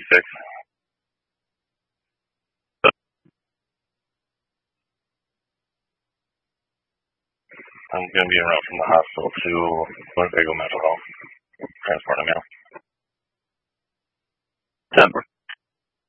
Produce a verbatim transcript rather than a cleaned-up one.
six. I'm going to be en route from the hospital to Winnebago Mental Health.